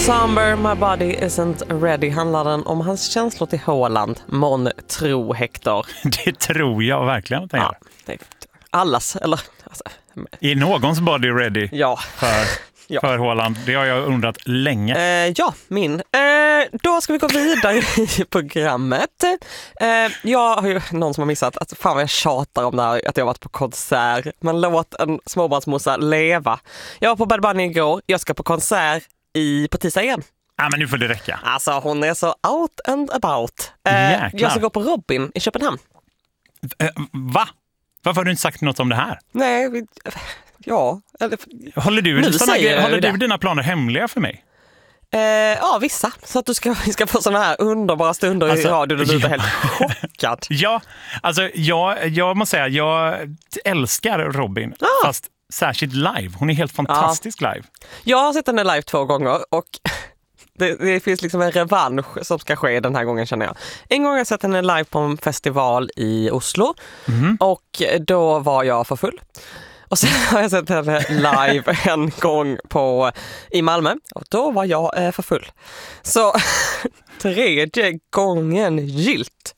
Somber, my body isn't ready handlar den om hans känslor till Haaland. Mon tro Hector. Det tror jag verkligen att han gör. Det är allas, eller... Alltså, är någons body ready ja. för Haaland? Det har jag undrat länge. Min. Då ska vi gå vidare i programmet. Jag har ju någon som har missat att fan vad jag tjatar om det här, att jag har varit på konsert. Men låt en småbarnsmossa leva. Jag var på Bad Bunny igår. Jag ska på konsert på tisdag igen. Ja, men nu får det räcka. Alltså hon är så out and about. Jag ska gå på Robin i Köpenhamn. Va? Varför har du inte sagt något om det här? Nej, ja. Håller du dina planer hemliga för mig? Ja, vissa. Så att vi ska få såna här underbara stunder i radio där du är helt chockad. Ja, alltså jag måste säga, jag älskar Robin. Fast särskilt live. Hon är helt fantastisk live. Jag har sett henne live 2 gånger och det finns liksom en revansch som ska ske den här gången, känner jag. En gång har jag sett henne live på en festival i Oslo och då var jag för full. Och sen har jag sett henne live en gång i Malmö och då var jag för full. Så 3:e gången gillt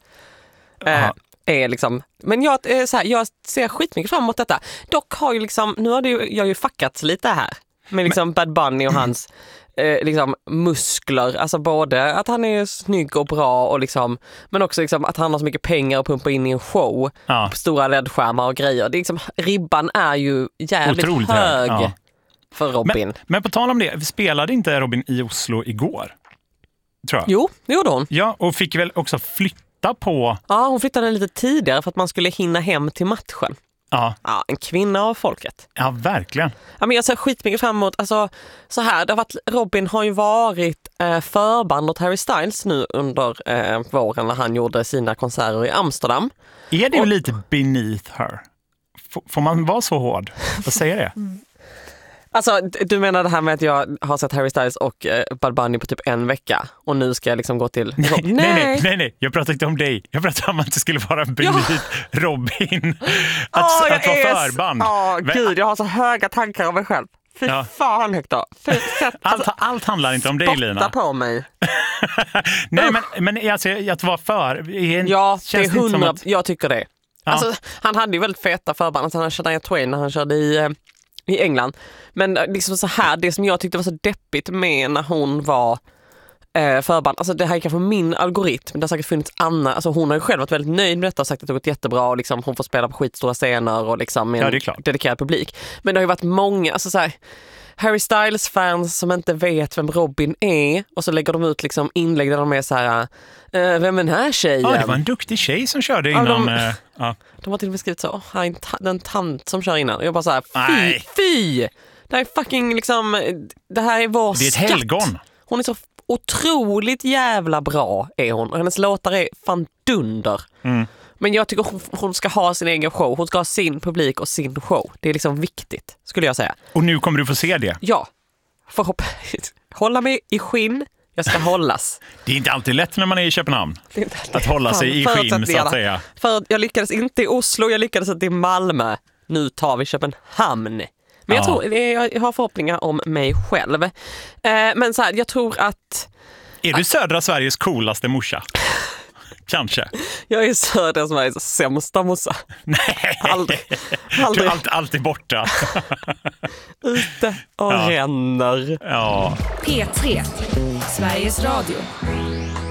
är liksom... Men jag ser skitmycket fram emot detta. Dock har ju liksom... Nu har jag ju fuckats lite här med liksom Bad Bunny och hans... liksom muskler, alltså både att han är snygg och bra och liksom, men också liksom att han har så mycket pengar att pumpa in i en show på stora LED-skärmar och grejer. Det är liksom, ribban är ju jävligt otroligt hög för Robin. Men på tal om det, spelade inte Robin i Oslo igår? Tror jag. Jo, det gjorde hon. Ja, och fick väl också flytta på... Ja, hon flyttade lite tidigare för att man skulle hinna hem till matchen. Ja, en kvinna av folket. Ja, verkligen. Ja, men jag ser skitmycket fram emot, alltså så här, det har varit, Robin har ju varit förband åt Harry Styles nu under våren när han gjorde sina konserter i Amsterdam. Är det ju lite beneath her? Får man vara så hård? Vad säger det? Alltså, du menar det här med att jag har sett Harry Styles och Bad Bunny på typ en vecka och nu ska jag liksom gå till... Nej. Jag pratar inte om dig. Jag pratar om att det skulle vara beneath Robin. Att vara förband. Gud, jag har så höga tankar om mig själv. Fy fan, Hector. Allt handlar inte om dig, Lina. Spotta på mig. Nej, men alltså, att vara för... Ja, det är 100... Jag tycker det. Alltså, han hade ju väldigt feta förband. Alltså, han körde Shania Twain när han körde i England. Men liksom så här, det som jag tyckte var så deppigt med när hon var förband, alltså det här är kanske min algoritm, det har säkert funnits Anna, alltså hon har ju själv varit väldigt nöjd med detta och sagt att det har gått jättebra och liksom hon får spela på skitstora scener och liksom med en dedikerad publik. Men det har ju varit många, alltså så här, Harry Styles-fans som inte vet vem Robin är och så lägger de ut liksom inlägg där de är så här, vem är den här tjejen? Ja, det var en duktig tjej som körde innan. De har till och med skrivit så, den tant som kör innan. Och jag bara så här, fy! Det här är fucking liksom, det här är vår skatt. Det är ett helgon. Hon är så otroligt jävla bra är hon. Och hennes låtar är fan dunder. Men jag tycker hon ska ha sin egen show. Hon ska ha sin publik och sin show. Det är liksom viktigt, skulle jag säga. Och nu kommer du få se det? Ja. Hålla mig i skinn. Jag ska hållas. Det är inte alltid lätt när man är i Köpenhamn. Att hålla sig i skinn, så att säga. För jag lyckades inte i Oslo, jag lyckades inte i Malmö. Nu tar vi Köpenhamn. Men jag tror, jag har förhoppningar om mig själv. Men så här, jag tror att... Är du södra Sveriges coolaste morsa? Kanske. Jag är södra Sveriges sämsta morsa. Nej. Aldrig. Du är alltid borta. Ute och ränner. Ja. P3, Sveriges Radio.